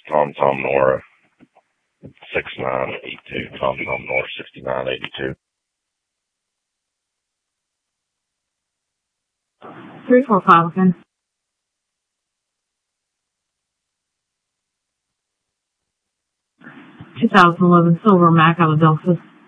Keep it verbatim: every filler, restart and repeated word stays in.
Tom Tom Nora, six nine eight two, Tom Tom Nora, sixty-nine eighty-two. three four five again. two thousand eleven Silver Mac out of Delphus.